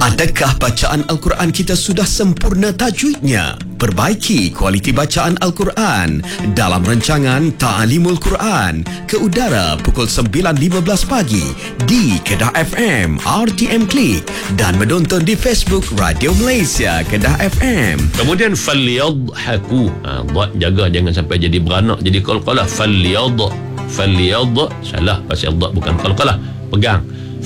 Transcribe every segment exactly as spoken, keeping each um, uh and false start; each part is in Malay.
Adakah bacaan Al-Quran kita sudah sempurna tajwidnya? Perbaiki kualiti bacaan Al-Quran dalam rancangan Ta'alimul Quran ke udara pukul sembilan lima belas pagi di Kedah F M, R T M Klik dan menonton di Facebook Radio Malaysia Kedah F M. Kemudian falyadhaku. Ha, dhat jaga jangan sampai jadi beranak, jadi qalqalah. Falyad falyad salah pasal dhat bukan qalqalah. Pegang.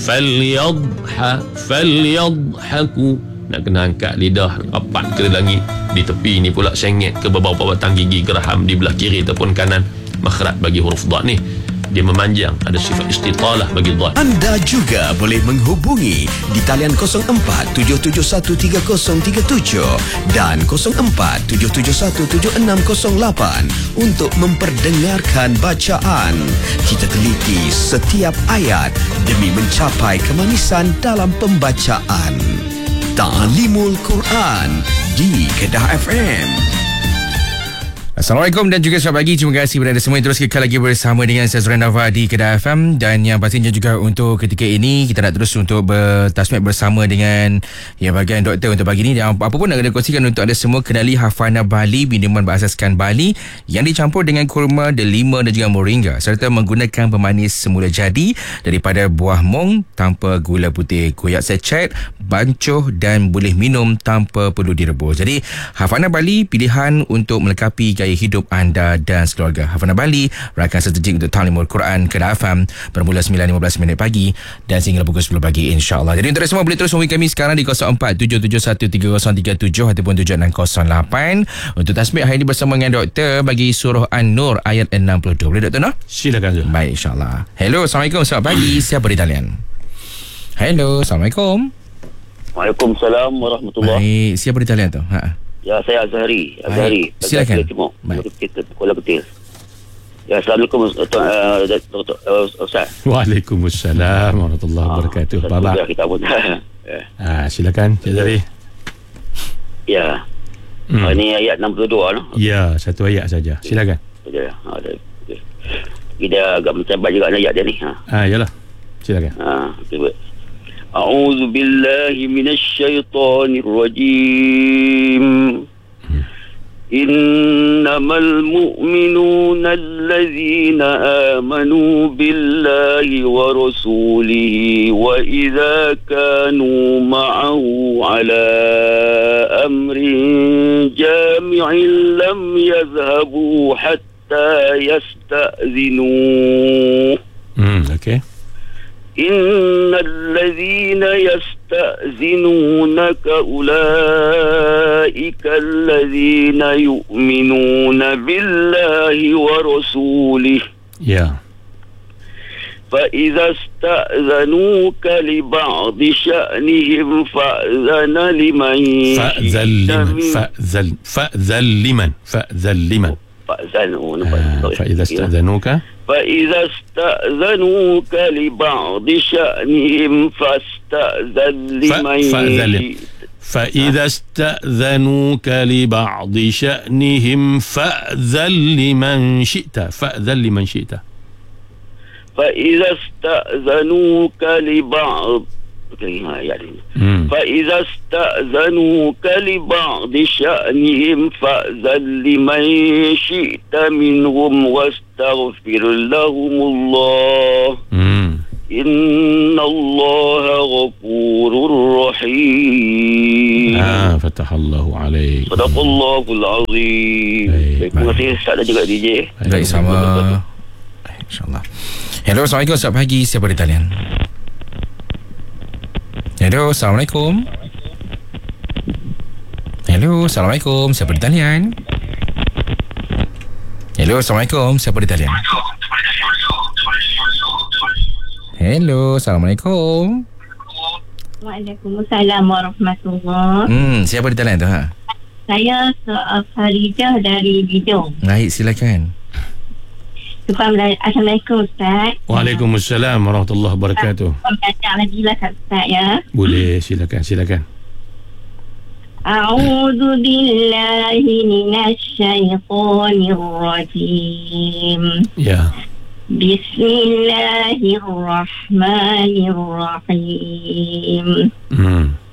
Falyadha falyadhaku. Nak kena angkat lidah rapat ke langit. Di tepi ni pula sengit ke beberapa batang gigi geraham di belah kiri ataupun kanan. Makhraj bagi huruf dhat ni dia memanjang, ada sifat istitalah bagi dhat. Anda juga boleh menghubungi di talian kosong empat tujuh tujuh satu tiga kosong tiga tujuh dan kosong empat tujuh tujuh satu tujuh enam kosong lapan untuk memperdengarkan bacaan. Kita teliti setiap ayat demi mencapai kemanisan dalam pembacaan. Ta'alimul Quran di Kedah F M. Assalamualaikum dan juga selamat pagi. Terima kasih kepada semua yang terus kekal lagi bersama dengan saya Zuran Dafa di Kedah F M. Dan yang pastinya juga untuk ketika ini kita nak terus untuk bertasmid bersama dengan yang bahagian doktor untuk pagi ini. Dan apa pun nak kena kongsikan untuk anda semua, kenali Hafana Bali, minuman berasaskan Bali yang dicampur dengan kurma, delima dan juga moringa serta menggunakan pemanis semula jadi daripada buah mong tanpa gula putih, koyak secet, bancuh dan boleh minum tanpa perlu direbus. Jadi Hafana Bali, pilihan untuk melengkapi gaya hidup anda dan sekeluarga. Hafana Bali, rakan strategik untuk Ta'alimul Quran Kedah F M bermula sembilan lima belas minit pagi dan sehingga pukul sepuluh pagi insya-Allah. Jadi untuk semua boleh terus hubungi kami sekarang di kosong empat tujuh tujuh satu tiga kosong tiga tujuh ataupun tujuh enam kosong lapan untuk tasmid hari ini bersama dengan doktor bagi surah An-Nur ayat enam puluh dua. Boleh doktor no? Silakan. Baik, insya-Allah. Hello, Assalamualaikum, selamat pagi. Siapa di talian? Hello, Assalamualaikum. Waalaikumsalam warahmatullahi. Baik, siapa di talian tu? Ha. Ya, saya Azhari. Azhari. Silakan. Baik. Kuala Betil. Ya, Assalamualaikum uh, Doktor uh, Ustaz. Waalaikumsalam warahmatullahi wabarakatuh. Baba. Kita pun. Ah, silakan Cik Azhari. Ya. Hmm. Uh, ini ayat enam puluh dua no? Ya, satu ayat saja. Silakan. Ya, ada. Kita agak mencabar juga ayat dia ni. Ha. Ah, yalah. Silakan. Ha, okey. أعوذ بالله من الشيطان الرجيم إنما المؤمنون الذين آمنوا بالله ورسوله وإذا كانوا معه على أمر جامع لم يذهبوا حتى يستأذنوه. Okay. إن الذين يستأذنونك أولئك الذين يؤمنون بالله ورسوله. Yeah. فإذا استأذنوك لبعض شأنهم فأذن لمن فأذن لمن فأذن فأذن لمن فأذن لمن فأذنوا فإذا استأذنوك فإذا استأذنوك لبعض شأنهم فاستأذن لمن فإذا استأذنوك لبعض شأنهم فأذن لمن شئت فأذن لمن شئت فإذا استأذنوك لبعض فإذا استأذنوك لبعض شأنهم فأذن لمن شئت منهم واستغفر لهم الله إن الله غفور رحيم. Ah, فتح الله عليك. صدق الله العظيم. Terima kasih Ustaz juga D J. Baik, sama. InsyaAllah. Hello, Assalamualaikum, selamat pagi. Siapa di talian? Hello, Assalamualaikum. Hello, Assalamualaikum. Siapa di talian? Hello, Assalamualaikum. Siapa di talian? Hello, Assalamualaikum. Waalaikumsalam warahmatullahi. Hmm, siapa di talian tu? Ha? Saya Farijah dari Bidung. Baik, silakan. Assalamualaikum Ustaz. Waalaikumsalam warahmatullahi wabarakatuh. Baca lagi lah Ustaz ya. Boleh, silakan, silakan. A'udzu billahi minasy syaithanir rajim. Ya. Bismillahirrahmanirrahim. Hmm.